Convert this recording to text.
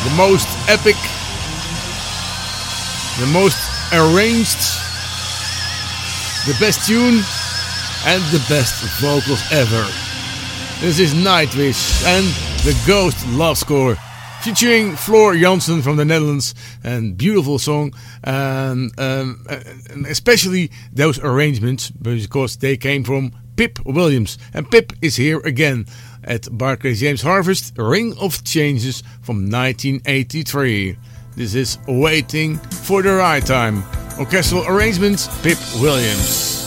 the most epic, the most arranged, the best tune and the best vocals ever. This is Nightwish and the Ghost Love Score, featuring Floor Jansen from the Netherlands, and beautiful song, and especially those arrangements because they came from Pip Williams, and Pip is here again at Barclays James Harvest Ring of Changes from 1983. This is Waiting for the Right Time. Orchestral arrangements, Pip Williams.